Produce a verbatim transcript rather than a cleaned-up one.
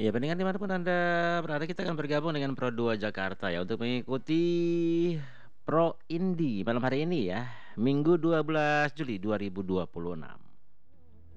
Iya, pendengar dimanapun Anda berada, kita akan bergabung dengan Pro dua Jakarta ya, untuk mengikuti Pro Indie malam hari ini ya, Minggu dua belas Juli dua ribu dua puluh enam.